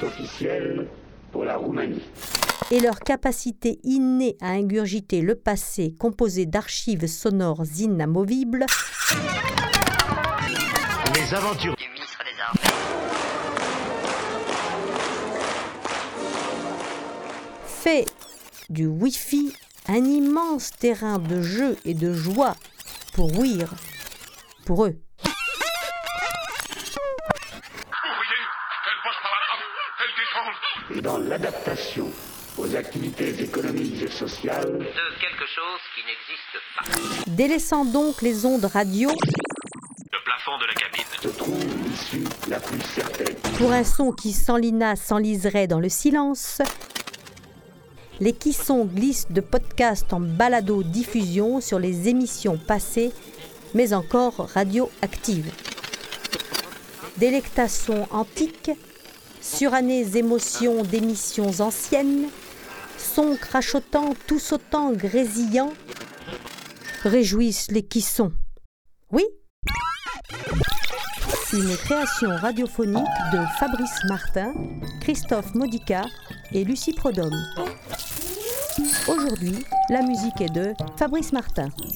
est officielle pour la Roumanie. Et leur capacité innée à ingurgiter le passé composé d'archives sonores inamovibles. Les aventures du ministre des Armées. Fait du Wi-Fi un immense terrain de jeu et de joie pour ouïr, pour eux. Et dans l'adaptation aux activités économiques et sociales De quelque chose qui n'existe pas. Délaissant donc les ondes radio Le plafond de la cabine. se trouve l'issue la plus certaine. pour un son qui s'enliserait dans le silence. Les Kissons glissent de podcast en balado-diffusion sur les émissions passées, mais encore radioactives. Délectations antiques, surannées émotions d'émissions anciennes, sons crachotants, tout sautant, grésillants, réjouissent les Kissons. Oui, une création radiophonique de Fabrice Martin, Christophe Modica et Lucie Prodhomme. Aujourd'hui, la musique est de Fabrice Martin.